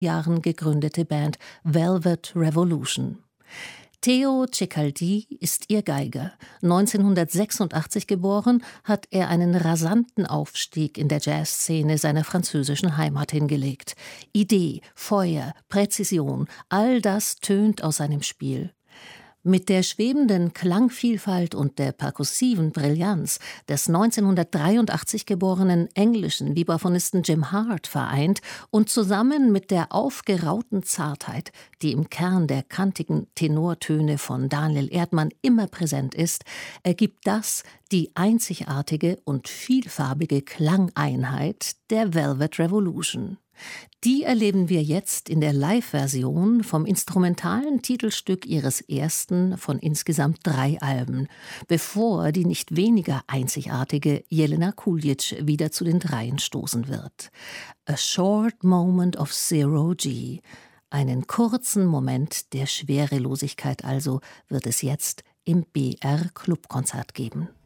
Jahren gegründete Band Velvet Revolution. Theo Ceccaldi ist ihr Geiger. 1986 geboren, hat er einen rasanten Aufstieg in der Jazzszene seiner französischen Heimat hingelegt. Idee, Feuer, Präzision, all das tönt aus seinem Spiel. Mit der schwebenden Klangvielfalt und der perkussiven Brillanz des 1983 geborenen englischen Vibraphonisten Jim Hart vereint und zusammen mit der aufgerauten Zartheit, die im Kern der kantigen Tenortöne von Daniel Erdmann immer präsent ist, ergibt das die einzigartige und vielfarbige Klangeinheit der Velvet Revolution. Die erleben wir jetzt in der Live-Version vom instrumentalen Titelstück ihres ersten von insgesamt 3 Alben, bevor die nicht weniger einzigartige Jelena Kulic wieder zu den Dreien stoßen wird. A Short Moment of Zero G. Einen kurzen Moment der Schwerelosigkeit also wird es jetzt im BR Clubkonzert geben.